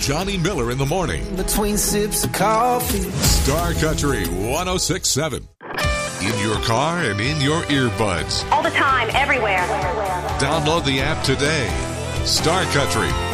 Johnny Miller in the morning. Between sips of coffee. Star Country 106.7. In your car and in your earbuds. All the time, everywhere. Download the app today. Star Country